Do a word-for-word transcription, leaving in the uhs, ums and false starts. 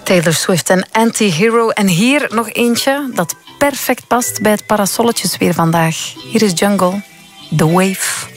Taylor Swift en Anti-Hero. En hier nog eentje dat perfect past bij het parasolletjesweer vandaag. Hier is Jungle, The Wave.